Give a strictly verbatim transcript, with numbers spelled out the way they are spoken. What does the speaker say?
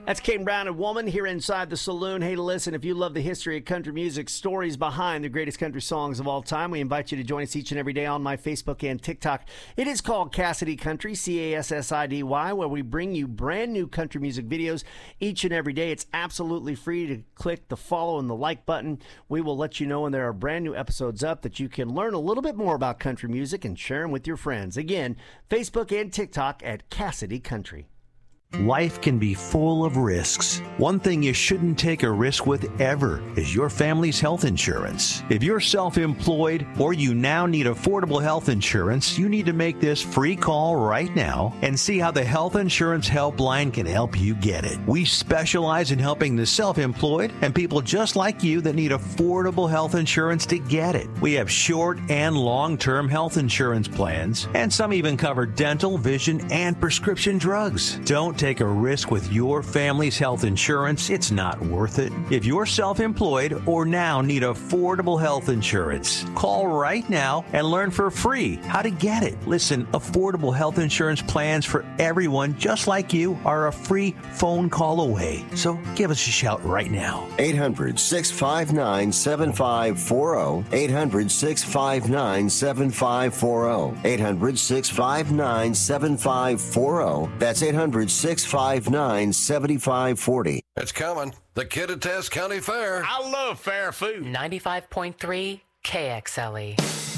That's Kane Brown and Woman here inside the saloon. Hey, listen, if you love the history of country music, stories behind the greatest country songs of all time, we invite you to join us each and every day on my Facebook and TikTok. It is called Cassidy Country, C A S S I D Y, where we bring you brand new country music videos each and every day. It's absolutely free to click the follow and the like button. We will let you know when there are brand new episodes up that you can learn a little bit more about country music and share them with your friends. Again, Facebook and TikTok at Cassidy Country. Life can be full of risks. One thing you shouldn't take a risk with ever is your family's health insurance. If you're self-employed or you now need affordable health insurance, you need to make this free call right now and see how the Health Insurance Helpline can help you get it. We specialize in helping the self-employed and people just like you that need affordable health insurance to get it. We have short and long-term health insurance plans, and some even cover dental, vision, and prescription drugs. Don't take a risk with your family's health insurance. It's not worth it. If you're self-employed or now need affordable health insurance, call right now and learn for free how to get it. Listen, affordable health insurance plans for everyone just like you are a free phone call away. So give us a shout right now. eight hundred, six five nine, seven five four zero. eight hundred, six five nine, seven five four zero. eight hundred, six five nine, seven five four zero. That's eight hundred, six five nine, seven five four zero. It's coming. The Kittitas County Fair. I love fair food. ninety-five point three K X L E.